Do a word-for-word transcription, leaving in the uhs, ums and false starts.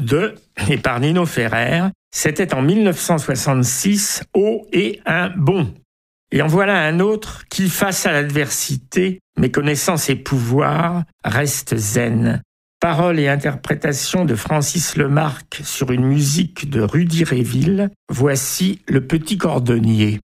de et par Nino Ferrer. C'était en mille neuf cent soixante-six, Haut et un bon. Et en voilà un autre qui, face à l'adversité, méconnaissant ses pouvoirs, reste zen. Paroles et interprétation de Francis Lemarque sur une musique de Rudy Réville. Voici Le Petit Cordonnier.